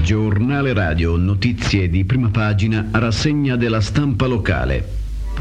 Giornale radio, notizie di prima pagina, rassegna della stampa locale.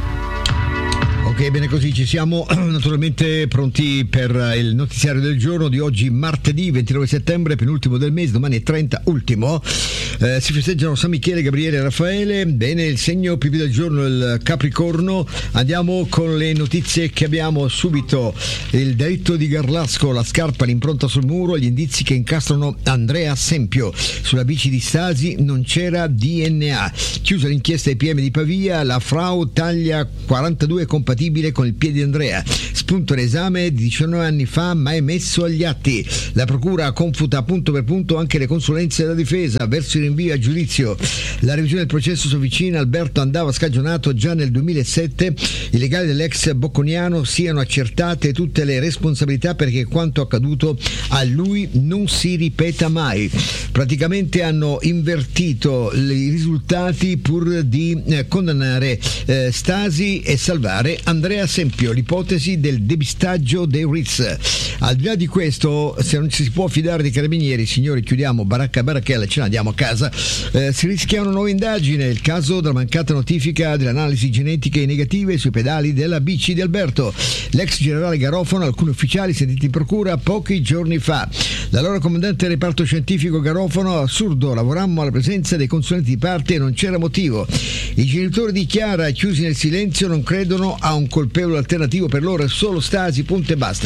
Ok, bene, così ci siamo naturalmente pronti per il notiziario del giorno di oggi, martedì 29 settembre, penultimo del mese, domani è 30, ultimo. Si festeggiano San Michele, Gabriele e Raffaele. Bene, il segno pipì del giorno, il Capricorno. Andiamo con le notizie che abbiamo subito. Il delitto di Garlasco, la scarpa, l'impronta sul muro, gli indizi che incastrano Andrea Sempio. Sulla bici di Stasi non c'era DNA. Chiusa l'inchiesta ai PM di Pavia, la Frau taglia 42 compatibile con il piede di Andrea. Spunto l'esame di 19 anni fa, ma è messo agli atti. La procura confuta punto per punto anche le consulenze della difesa verso il rinvio a giudizio. La revisione del processo si avvicina. Alberto andava scagionato già nel 2007. I legali dell'ex Bocconiano siano accertate tutte le responsabilità perché quanto accaduto a lui non si ripeta mai. Praticamente hanno invertito i risultati pur di condannare Stasi e salvare Andrea Sempio, l'ipotesi del depistaggio dei Ritz. Al di là di questo, se non ci si può fidare dei carabinieri, signori, chiudiamo baracca e baracchella e ce ne andiamo a casa. Si rischia una nuova indagine, il caso della mancata notifica delle analisi genetiche negative sui pedali della bici di Alberto. L'ex generale Garofano, alcuni ufficiali sentiti in procura pochi giorni fa. L'allora comandante del reparto scientifico Garofano: assurdo, lavorammo alla presenza dei consulenti di parte e non c'era motivo. I genitori di Chiara, chiusi nel silenzio, non credono a un colpevole alternativo, per loro è solo Stasi, punto e basta.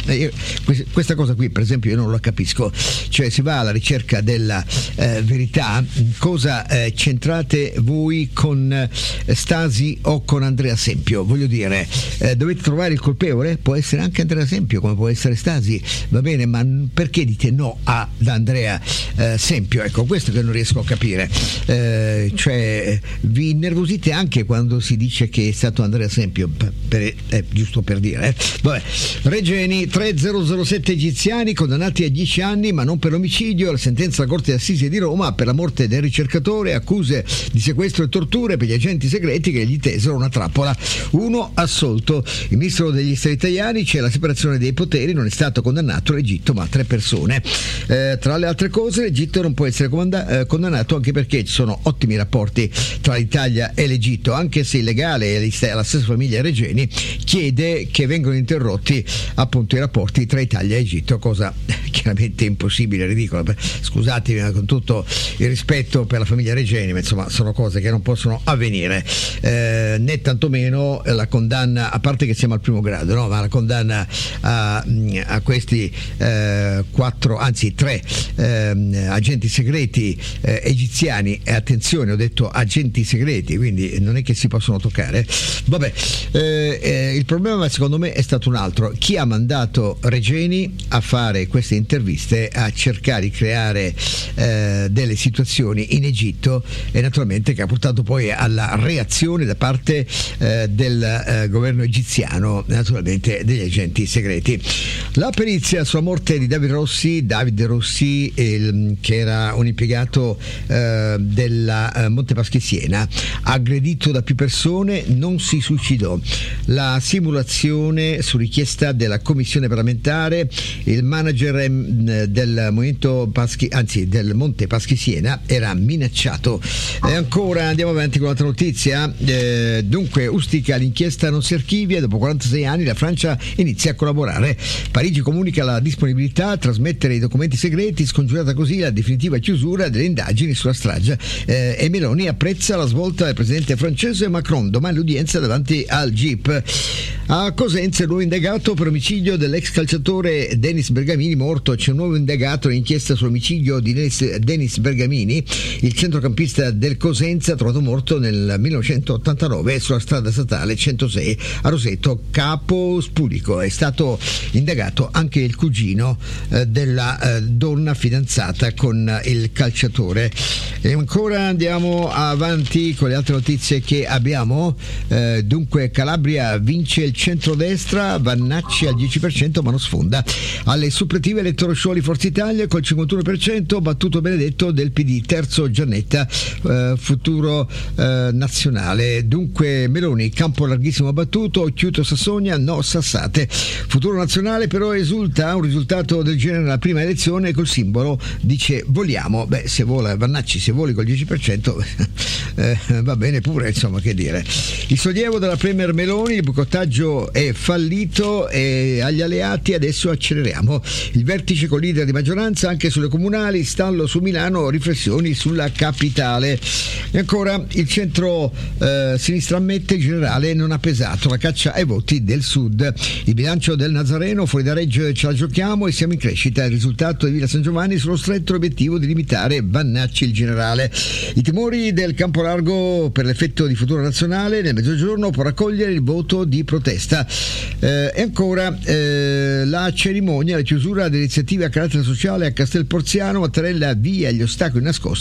Questa cosa qui, per esempio, io non la capisco. Cioè, si va alla ricerca della verità. Cosa c'entrate voi con Stasi o con Andrea Sempio? Voglio dire, dovete trovare il colpevole? Può essere anche Andrea Sempio, come può essere Stasi, va bene, ma perché dite no ad Andrea Sempio? Ecco, questo che non riesco a capire. Cioè, vi innervosite anche quando si dice che è stato Andrea Sempio, giusto per dire. Vabbè. Regeni, 3007 egiziani condannati a 10 anni, ma non per omicidio. La sentenza della Corte d'Assise di Roma per la morte del ricercatore, accuse di sequestro e torture per gli agenti segreti che gli tesero una trappola. Uno assolto. Il ministro degli esteri italiani: c'è la separazione dei poteri, non è stato condannato l'Egitto ma 3 persone. Tra le altre cose, l'Egitto non può essere condannato anche perché ci sono ottimi rapporti tra l'Italia e l'Egitto, anche se illegale e la stessa famiglia Regeni chiede che vengano interrotti appunto i rapporti tra Italia e Egitto, cosa chiaramente impossibile, ridicola. Scusatemi, ma con tutto il rispetto per la famiglia Regeni, ma insomma sono cose che non possono avvenire, né tantomeno la condanna, a parte che siamo al primo grado, no? Ma la condanna a questi 3 agenti segreti egiziani, e attenzione, ho detto agenti segreti, quindi non è che si possono toccare. Vabbè, il problema secondo me è stato un altro: chi ha mandato Regeni a fare queste interviste, a cercare di creare delle situazioni in Egitto, e naturalmente che ha portato poi alla reazione da parte del governo egiziano, naturalmente degli agenti segreti. La perizia sulla morte di Davide Rossi, che era un impiegato della Montepaschi Siena, aggredito da più persone, non si suicidò. La simulazione su richiesta della commissione parlamentare, il manager del Movimento del Monte Paschi Siena era minacciato. E ancora andiamo avanti con l'altra notizia. Dunque, Ustica, l'inchiesta non si archivia, dopo 46 anni la Francia inizia a collaborare. Parigi comunica la disponibilità a trasmettere i documenti segreti, scongiurata così la definitiva chiusura delle indagini sulla strage. E Meloni apprezza la svolta del presidente francese Macron, domani l'udienza davanti al GIP. A Cosenza, il nuovo indagato per omicidio dell'ex calciatore Denis Bergamini, morto. C'è un nuovo indagato all'inchiesta sull'omicidio di Denis Bergamini, il centrocampista del Cosenza, trovato morto nel 1989 sulla strada statale 106 a Roseto Capo Spulico. È stato indagato anche il cugino della donna fidanzata con il calciatore. E ancora andiamo avanti con le altre notizie che abbiamo. Dunque, Calabria vince il centrodestra, Vannacci al 10% ma non sfonda. Alle suppletive elettorò Scioli Forza Italia col 51%, battuto Benedetto del PD, terzo Giannetta, Futuro Nazionale. Dunque Meloni, campo larghissimo battuto, Chiuto Sassonia, no Sassate. Futuro Nazionale però esulta un risultato del genere nella prima elezione col simbolo, dice vogliamo. Beh, se vola Vannacci, se voli col 10% va bene pure, insomma, che dire. Il sollievo della premier Meloni, il boicottaggio è fallito e agli alleati adesso acceleriamo. Il vertice con leader di maggioranza anche sulle comunali, stallo su Milano, riflessioni sulla capitale. E ancora il centro sinistra ammette il generale non ha pesato, la caccia ai voti del sud. Il bilancio del Nazareno, fuori da Reggio ce la giochiamo e siamo in crescita. Il risultato di Villa San Giovanni sullo stretto obiettivo di limitare Vannacci il generale. I timori del campo largo per l'effetto di Futuro Nazionale nel mezzogiorno può raccogliere il voto di protesta. E ancora la cerimonia, la chiusura delle iniziative a carattere sociale a Castel Porziano, Mattarella via gli ostacoli nascosti